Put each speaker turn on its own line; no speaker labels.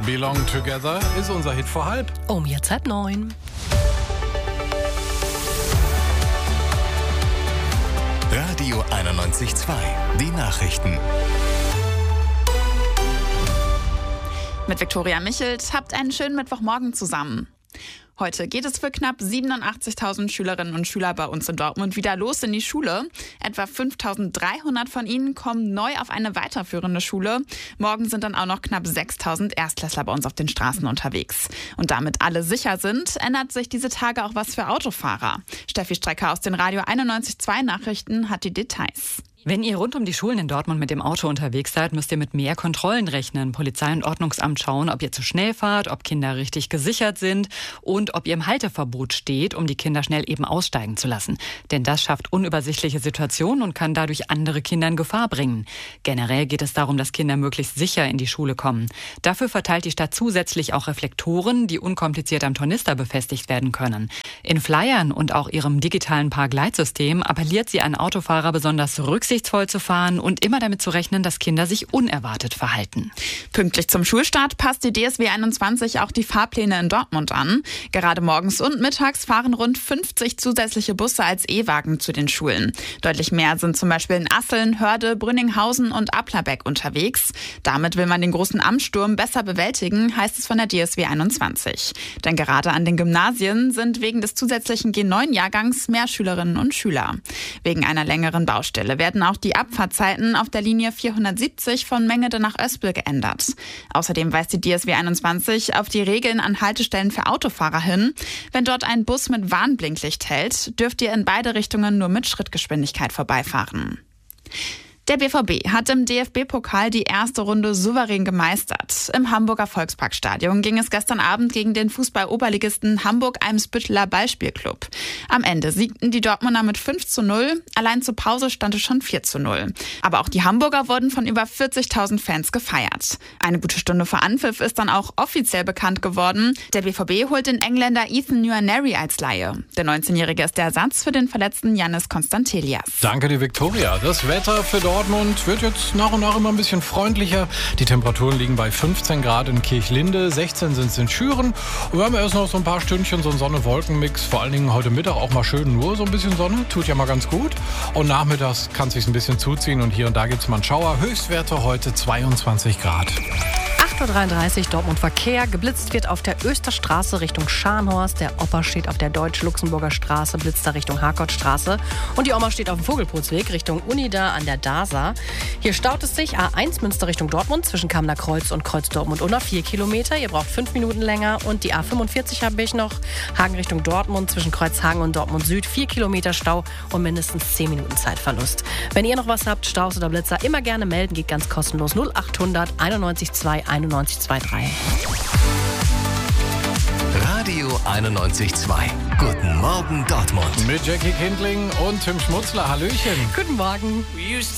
Belong Together ist unser Hit vor halb.
Jetzt 8:09.
Radio 91.2, die Nachrichten.
Mit Viktoria Michelt, habt einen schönen Mittwochmorgen zusammen. Heute geht es für knapp 87.000 Schülerinnen und Schüler bei uns in Dortmund wieder los in die Schule. Etwa 5.300 von ihnen kommen neu auf eine weiterführende Schule. Morgen sind dann auch noch knapp 6.000 Erstklässler bei uns auf den Straßen unterwegs. Und damit alle sicher sind, ändert sich diese Tage auch was für Autofahrer. Steffi Strecker aus den Radio 91.2 Nachrichten hat die Details.
Wenn ihr rund um die Schulen in Dortmund mit dem Auto unterwegs seid, müsst ihr mit mehr Kontrollen rechnen. Polizei und Ordnungsamt schauen, ob ihr zu schnell fahrt, ob Kinder richtig gesichert sind und ob ihr im Halteverbot steht, um die Kinder schnell eben aussteigen zu lassen. Denn das schafft unübersichtliche Situationen und kann dadurch andere Kinder in Gefahr bringen. Generell geht es darum, dass Kinder möglichst sicher in die Schule kommen. Dafür verteilt die Stadt zusätzlich auch Reflektoren, die unkompliziert am Tornister befestigt werden können. In Flyern und auch ihrem digitalen Parkleitsystem appelliert sie an Autofahrer, besonders rücksichtsvoll zu fahren und immer damit zu rechnen, dass Kinder sich unerwartet verhalten.
Pünktlich zum Schulstart passt die DSW 21 auch die Fahrpläne in Dortmund an. Gerade morgens und mittags fahren rund 50 zusätzliche Busse als E-Wagen zu den Schulen. Deutlich mehr sind zum Beispiel in Asseln, Hörde, Brünninghausen und Applerbeck unterwegs. Damit will man den großen Amtssturm besser bewältigen, heißt es von der DSW 21. Denn gerade an den Gymnasien sind wegen des zusätzlichen G9-Jahrgangs mehr Schülerinnen und Schüler. Wegen einer längeren Baustelle werden auch die Abfahrtzeiten auf der Linie 470 von Mengede nach Oespel geändert. Außerdem weist die DSW 21 auf die Regeln an Haltestellen für Autofahrer hin. Wenn dort ein Bus mit Warnblinklicht hält, dürft ihr in beide Richtungen nur mit Schrittgeschwindigkeit vorbeifahren. Der BVB hat im DFB-Pokal die erste Runde souverän gemeistert. Im Hamburger Volksparkstadion ging es gestern Abend gegen den Fußball-Oberligisten Hamburg-Eimsbütteler Ballspielclub. Am Ende siegten die Dortmunder mit 5:0. Allein zur Pause stand es schon 4:0. Aber auch die Hamburger wurden von über 40.000 Fans gefeiert. Eine gute Stunde vor Anpfiff ist dann auch offiziell bekannt geworden. Der BVB holt den Engländer Ethan Nwaneri als Leihe. Der 19-Jährige ist der Ersatz für den verletzten Yannis Konstantelias.
Danke dir, Viktoria. Das Wetter für Dortmund wird jetzt nach und nach immer ein bisschen freundlicher. Die Temperaturen liegen bei 15 Grad in Kirchlinde, 16 sind es in Schüren. Und wir haben erst noch so ein paar Stündchen so einen Sonne-Wolken-Mix. Vor allen Dingen heute Mittag auch mal schön nur so ein bisschen Sonne. Tut ja mal ganz gut. Und nachmittags kann es sich ein bisschen zuziehen. Und hier und da gibt es mal einen Schauer. Höchstwerte heute 22 Grad.
8:33 Uhr, Dortmund Verkehr. Geblitzt wird auf der Österstraße Richtung Scharnhorst. Der Opa steht auf der Deutsch-Luxemburger Straße, blitzt da Richtung Harcourtstraße. Und die Oma steht auf dem Vogelputzweg Richtung Unida an der DASA. Hier staut es sich A1 Münster Richtung Dortmund zwischen Kamener Kreuz und Kreuz Dortmund-Unna 4 Kilometer. Ihr braucht 5 Minuten länger. Und die A45 habe ich noch. Hagen Richtung Dortmund zwischen Kreuzhagen und Dortmund Süd 4 Kilometer Stau und mindestens 10 Minuten Zeitverlust. Wenn ihr noch was habt, Staus oder Blitzer, immer gerne melden. Geht ganz kostenlos 0800 91 2 91 23.
Radio 91.2. Guten Morgen Dortmund.
Mit Jackie Kindling und Tim Schmutzler. Hallöchen.
Guten Morgen.